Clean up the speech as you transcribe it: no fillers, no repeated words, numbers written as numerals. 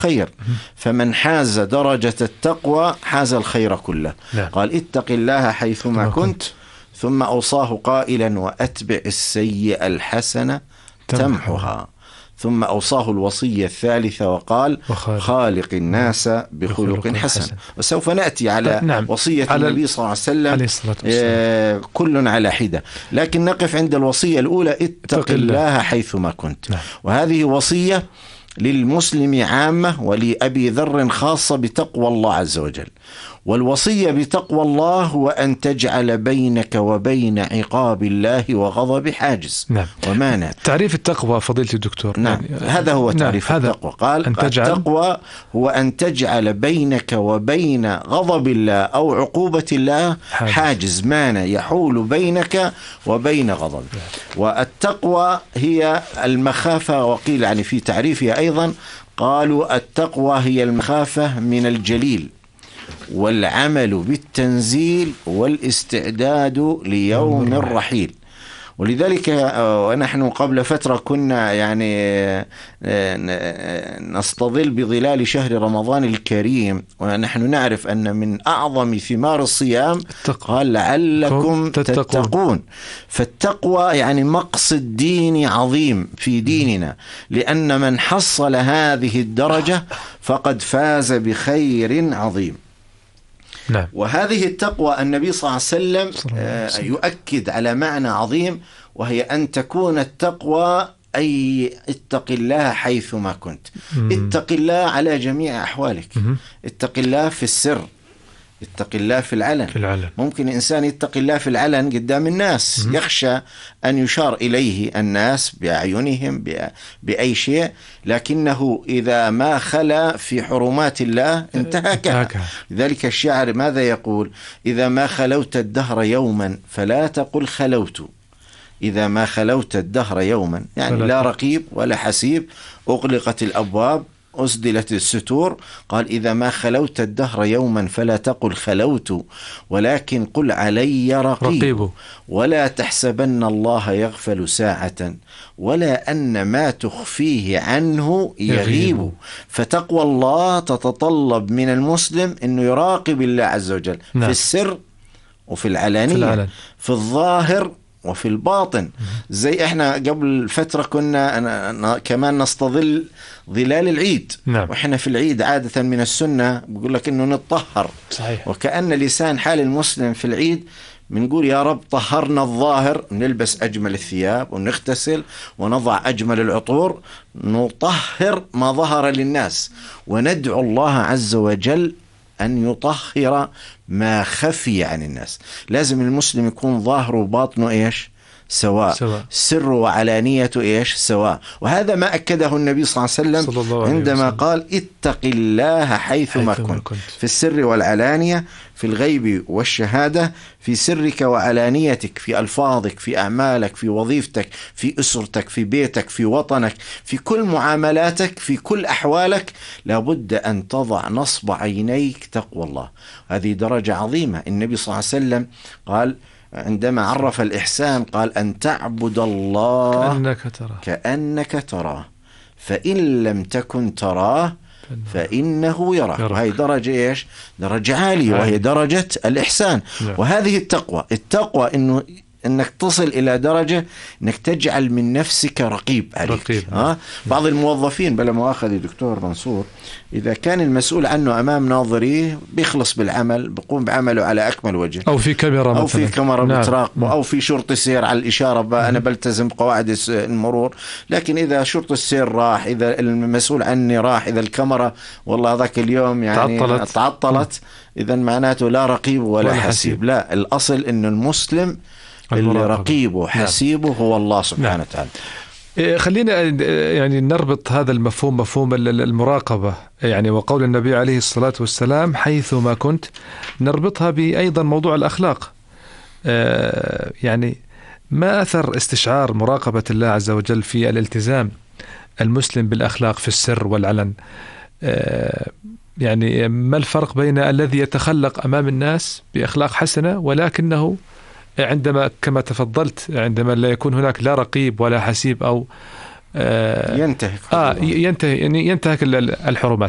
خير، فمن حاز درجة التقوى حاز الخير كله. قال اتق الله حيثما كنت، ثم أوصاه قائلا وأتبع السيئة الحسنة تمحها، ثم أوصاه الوصية الثالثة وقال خالق الناس بخلق حسن. وسوف نأتي على وصية النبي صلى الله عليه وسلم كل على حدة، لكن نقف عند الوصية الأولى اتق الله حيثما كنت. وهذه وصية للمسلم عامة ولأبي ذر خاصة بتقوى الله عز وجل. والوصية بتقوى الله هو أن تجعل بينك وبين عقاب الله وغضب حاجز ومانع. تعريف التقوى فضيلة الدكتور. هذا هو تعريف التقوى. قال التقوى هو أن تجعل بينك وبين غضب الله أو عقوبة الله حاجز، مانع يحول بينك وبين غضب. والتقوى هي المخافة، وقيل يعني في تعريفها أيضا قالوا التقوى هي المخافة من الجليل والعمل بالتنزيل والاستعداد ليوم الرحيل. ولذلك ونحن قبل فترة كنا يعني نستظل بظلال شهر رمضان الكريم، ونحن نعرف أن من أعظم ثمار الصيام قال لعلكم تتقون. فالتقوى يعني مقصد ديني عظيم في ديننا، لأن من حصل هذه الدرجة فقد فاز بخير عظيم. وهذه التقوى النبي صلى الله عليه وسلم يؤكد على معنى عظيم، وهي أن تكون التقوى أي اتق الله حيثما كنت. اتق الله على جميع أحوالك. اتق الله في السر، اتق الله في العلن. ممكن إنسان يتق الله في العلن قدام الناس، يخشى أن يشار إليه الناس بأعينهم بأي شيء، لكنه إذا ما خلا في حرمات الله انتهكها. لذلك الشاعر ماذا يقول؟ إذا ما خلوت الدهر يوما فلا تقل خلوت. إذا ما خلوت الدهر يوما يعني لا رقيب ولا حسيب، أغلقت الأبواب، أسدلت الستور. قال إذا ما خلوت الدهر يوما فلا تقل خلوت، ولكن قل علي رقيب. ولا تحسبن الله يغفل ساعة، ولا أن ما تخفيه عنه يغيب. فتقوى الله تتطلب من المسلم أنه يراقب الله عز وجل في السر وفي العلانية، في الظاهر وفي الباطن. زي احنا قبل فترة كنا كمان نستظل ظلال العيد، واحنا في العيد عادة من السنة بيقول لك انه نتطهر. صحيح. وكأن لسان حال المسلم في العيد بنقول يا رب طهرنا الظاهر، نلبس أجمل الثياب ونغتسل ونضع أجمل العطور، نطهر ما ظهر للناس، وندعو الله عز وجل أن يطهر ما خفي عن الناس. لازم المسلم يكون ظاهره وباطنه إيش؟ سواء. سر وعلانيته إيش؟ سواء. وهذا ما أكده النبي صلى الله عليه وسلم عندما قال اتق الله حيثما كنت، في السر والعلانية، في الغيب والشهادة، في سرك وعلانيتك، في ألفاظك، في أعمالك، في وظيفتك، في أسرتك، في بيتك، في وطنك، في كل معاملاتك، في كل أحوالك، لابد أن تضع نصب عينيك تقوى الله. هذه درجة عظيمة. النبي صلى الله عليه وسلم قال عندما عرف الإحسان قال أن تعبد الله كأنك تراه، فإن لم تكن تراه فإنه يراك. وهي درجة إيش؟ درجة عالية، وهي درجة الإحسان. وهذه التقوى إنك تصل إلى درجة إنك تجعل من نفسك رقيب عليك. بعض الموظفين بلا مؤاخذة دكتور منصور، إذا كان المسؤول عنه أمام ناظريه بيخلص بالعمل، بيقوم بعمله على أكمل وجه، أو في كاميرا بتراقبه، أو في شرطي سير على الإشارة أنا بلتزم قواعد المرور. لكن إذا شرطي السير راح، إذا المسؤول عني راح، إذا الكاميرا والله ذاك اليوم يعني تعطلت، إذا معناته لا رقيب ولا حسيب. لا، الأصل إنه المسلم اللي رقيبه حسيبه هو الله سبحانه وتعالى. خلينا يعني نربط هذا المفهوم، مفهوم المراقبة يعني، وقول النبي عليه الصلاة والسلام حيثما كنت، نربطها بأيضا موضوع الأخلاق. يعني ما أثر استشعار مراقبة الله عز وجل في الالتزام المسلم بالأخلاق في السر والعلن؟ يعني ما الفرق بين الذي يتخلق أمام الناس بأخلاق حسنة ولكنه عندما كما تفضلت عندما لا يكون هناك لا رقيب ولا حسيب أو ينتهك الحرمات؟